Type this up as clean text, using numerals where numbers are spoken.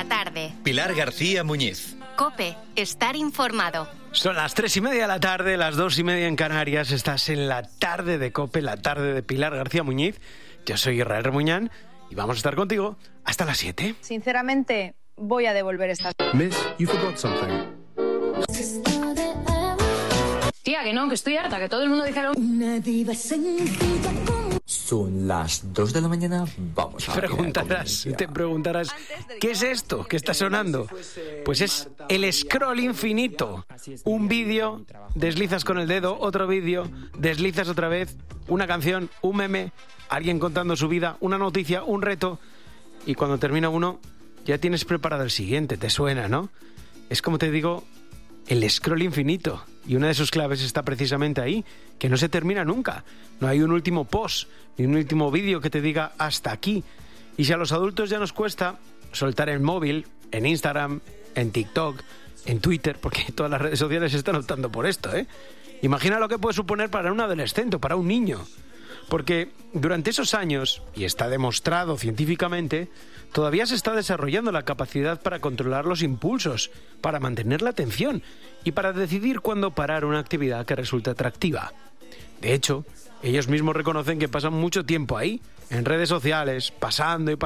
tarde. Pilar García Muñiz. COPE, estar informado. Son las 3:30 de la tarde, las 2:30 en Canarias. Estás en la tarde de COPE, la tarde de Pilar García Muñiz. Yo soy Israel Remuñán y vamos a estar contigo hasta las 7. Sinceramente, voy a devolver estas... Miss, you forgot something. Tía, que no, que estoy harta, que todo el mundo dice lo... Son las 2 de la mañana, vamos a... Te preguntarás, ¿qué es esto que está sonando? Pues es el scroll infinito. Un vídeo, deslizas con el dedo, otro vídeo, deslizas otra vez, una canción, un meme, alguien contando su vida, una noticia, un reto, y cuando termina uno, ya tienes preparado el siguiente, te suena, ¿no? Es como te digo, el scroll infinito. Y una de sus claves está precisamente ahí, que no se termina nunca. No hay un último post, ni un último vídeo que te diga hasta aquí. Y si a los adultos ya nos cuesta soltar el móvil, en Instagram, en TikTok, en Twitter, porque todas las redes sociales están optando por esto, ¿eh? Imagina lo que puede suponer para un adolescente o para un niño. Porque durante esos años, y está demostrado científicamente, todavía se está desarrollando la capacidad para controlar los impulsos, para mantener la atención y para decidir cuándo parar una actividad que resulta atractiva. De hecho, ellos mismos reconocen que pasan mucho tiempo ahí, en redes sociales, pasando